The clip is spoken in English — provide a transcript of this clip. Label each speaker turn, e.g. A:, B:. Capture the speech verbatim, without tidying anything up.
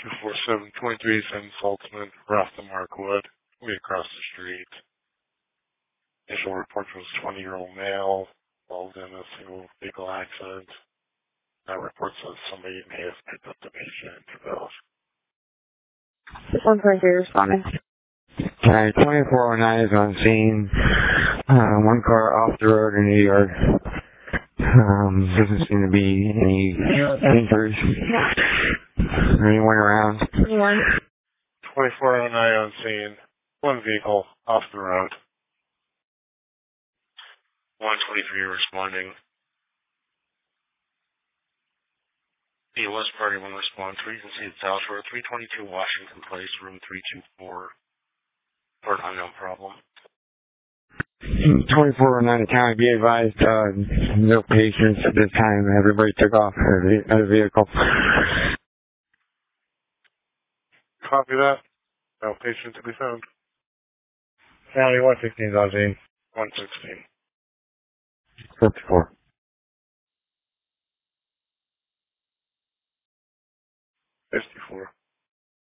A: two four seven twenty-three San Saltzman, Rasta Markwood, way across the street. Initial report was a twenty-year-old male involved in a single vehicle accident. That report says somebody may have picked up the patient into those.
B: one twenty-three responding.
C: Alright, twenty-four oh nine is on scene. Uh, one car off the road in New York. Um, doesn't seem to be any injuries. Anyone around?
B: Anyone?
A: twenty-four oh nine on scene. One vehicle off the road. one twenty-three responding. The West Party one response. Regency at South Road, three twenty-two Washington Place, room three two four. For an unknown problem.
C: twenty-four oh nine county, be advised, uh, no patients at this time. Everybody took off out of the vehicle.
A: Copy that. No patient to be found.
C: County one sixteen is on scene.
A: one sixteen.
C: fifty-four.
A: fifty-four.